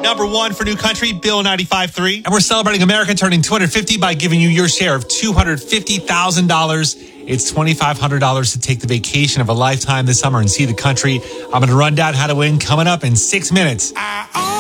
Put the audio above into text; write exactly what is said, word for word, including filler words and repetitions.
Number one for New Country, Bill ninety-five point three. And we're celebrating America turning two hundred fifty by giving you your share of two hundred fifty thousand dollars. It's twenty-five hundred dollars to take the vacation of a lifetime this summer and see the country. I'm going to run down how to win coming up in six minutes. I